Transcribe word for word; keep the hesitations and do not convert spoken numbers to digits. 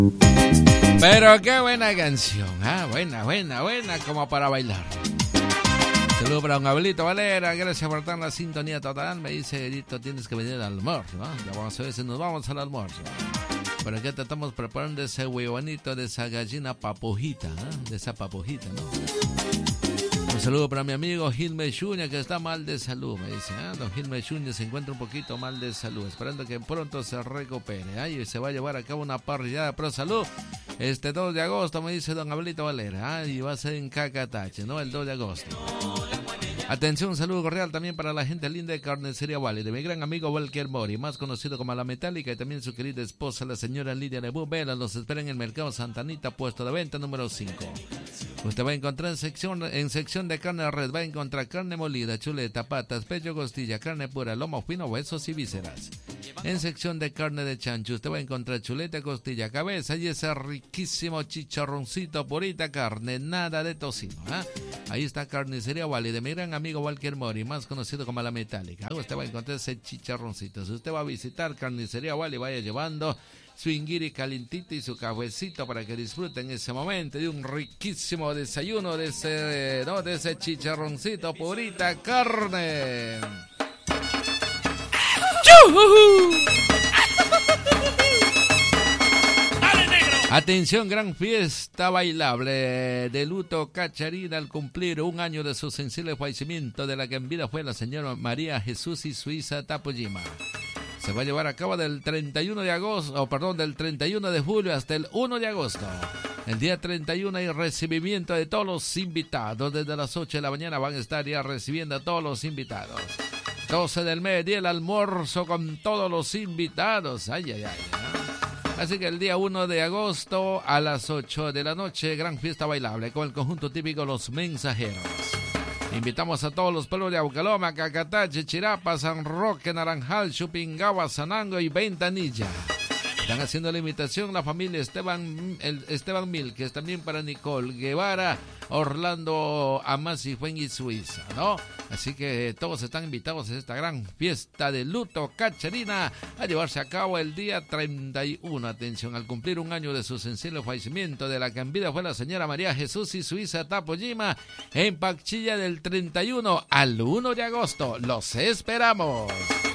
Pero qué buena canción, ah, buena, buena, buena, como para bailar. Saludos para don Abelito Valera, gracias por estar en la sintonía total. Me dice, Edito, tienes que venir al almuerzo, ¿no? Ya vamos a ver si nos vamos al almuerzo. Pero ya te estamos preparando ese huevonito de esa gallina papujita, ¿eh? De esa papujita, ¿no? Un saludo para mi amigo Gilme Chuña, que está mal de salud, me dice. ¿eh? Don Gilme Chuña se encuentra un poquito mal de salud, esperando que pronto se recupere. ¿eh? Y se va a llevar a cabo una parrillada pro salud este dos de agosto, me dice don Abelito Valera. ¿eh? Y va a ser en Cacatache, ¿no? El dos de agosto. Atención, un saludo cordial también para la gente linda de Carnicería Wally, de mi gran amigo Walker Mori, más conocido como La Metálica, y también su querida esposa, la señora Lidia Nebú Vela. Los espera en el Mercado Santa Anita, puesto de venta número cinco. Usted va a encontrar en sección, en sección de carne de red, va a encontrar carne molida, chuleta, patas, pecho, costilla, carne pura, lomo fino, huesos y vísceras. En sección de carne de chancho, usted va a encontrar chuleta, costilla, cabeza y ese riquísimo chicharroncito, purita carne, nada de tocino. ¿eh? Ahí está Carnicería Wally, de mi gran amigo Walker Mori, más conocido como La Metálica. Usted va a encontrar ese chicharroncito. Si usted va a visitar Carnicería Wally, vaya llevando su inguiri calentito y su cafecito para que disfruten ese momento de un riquísimo desayuno de ese, ¿no? de ese chicharroncito, purita carne. Atención, gran fiesta bailable de luto Cacharina al cumplir un año de su sensible fallecimiento, de la que en vida fue la señora María Jesús y Suiza Tapujima. Se va a llevar a cabo del treinta y uno de agosto, o perdón, del treinta y uno de julio hasta el uno de agosto. El día treinta y uno hay recibimiento de todos los invitados. Desde las ocho de la mañana van a estar ya recibiendo a todos los invitados. doce del mediodía el almuerzo con todos los invitados. Ay, ay, ay. ¿no? Así que el día uno de agosto a las ocho de la noche, gran fiesta bailable con el conjunto típico Los Mensajeros. Invitamos a todos los pueblos de Aucaloma, Cacatache, Chirapa, San Roque, Naranjal, Chupingaba, Sanango y Ventanilla. Están haciendo la invitación la familia Esteban, el Esteban Milques, también para Nicole Guevara, Orlando Amasi, Fuen y Suiza, ¿no? Así que todos están invitados a esta gran fiesta de luto Cacharina a llevarse a cabo el día treinta y uno. Atención, al cumplir un año de su sensible fallecimiento, de la que en vida fue la señora María Jesús y Suiza Tapujima, en Pachilla del treinta y uno al uno de agosto. ¡Los esperamos!